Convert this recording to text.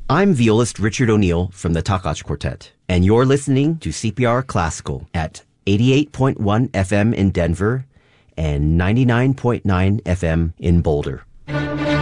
I'm violist Richard O'Neill from the Takach Quartet, and you're listening to CPR Classical at 88.1 FM in Denver and 99.9 FM in Boulder.